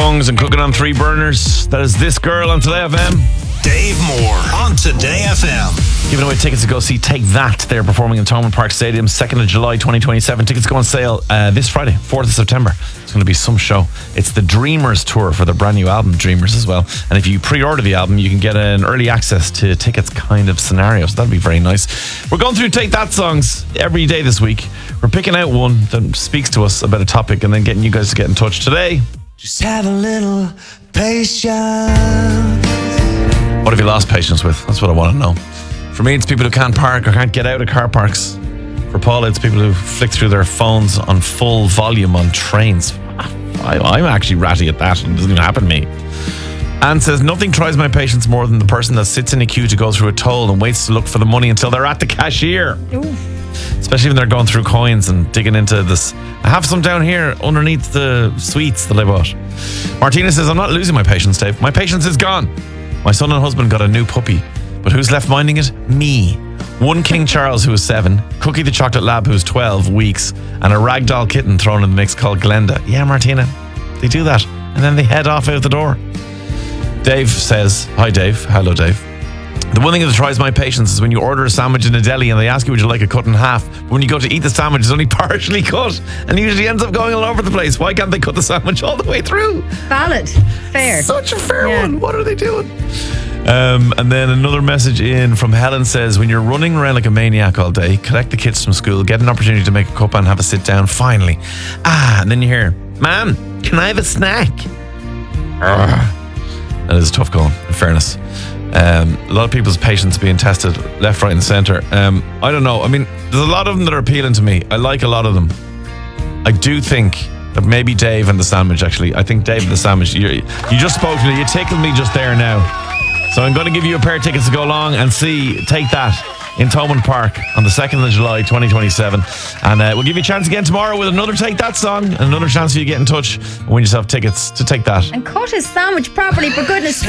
tongues and cooking on three burners. That is This Girl on Today FM. Dave Moore on Today FM. Giving away tickets to go see Take That. They're performing in Thomond Park Stadium 2nd of July 2027. Tickets go on sale this Friday, 4th of September. It's going to be some show. It's the Dreamers tour for their brand new album, Dreamers, as well. And if you pre-order the album, you can get an early access to tickets kind of scenario. So that'll be very nice. We're going through Take That songs every day this week. We're picking out one that speaks to us about a topic and then getting you guys to get in touch. Today, just have a little patience. what have you lost patience with? That's what I want to know. For me, it's people who can't park or can't get out of car parks. For Paul, it's people who flick through their phones on full volume on trains. I'm actually ratty at that, and it doesn't even happen to me. Anne says, nothing tries my patience more than the person that sits in a queue to go through a toll and waits to look for the money until they're at the cashier. Ooh. Especially when they're going through coins and digging into this. I have some down here underneath the sweets that I bought. Martina says, I'm not losing my patience, Dave. My patience is gone. My son and husband got a new puppy, but who's left minding it? Me. One King Charles, who is 7, Cookie the Chocolate Lab, who's 12 weeks, and a ragdoll kitten thrown in the mix called Glenda. Yeah, Martina, they do that, and then they head off out the door. Dave says, hi Dave. Hello Dave. The one thing that tries my patience is when you order a sandwich in a deli and they ask you would you like it cut in half, but when you go to eat the sandwich it's only partially cut and usually ends up going all over the place. Why can't they cut the sandwich all the way through? Valid. Fair. Such a fair one. What are they doing? And then another message in from Helen says, when you're running around like a maniac all day, collect the kids from school, get an opportunity to make a cup and have a sit down, finally. And then you hear, Mom, can I have a snack? That is a tough call, in fairness. A lot of people's patience being tested left, right and centre. I don't know. I mean, there's a lot of them that are appealing to me. I like a lot of them. I do think that maybe Dave and the sandwich, actually. I think Dave and the sandwich, you just spoke to me. You tickled me just there now. So I'm going to give you a pair of tickets to go along and see Take That in Thomond Park on the 2nd of July 2027. And we'll give you a chance again tomorrow with another Take That song and another chance for you to get in touch and win yourself tickets to Take That. And cut his sandwich properly, for goodness sake.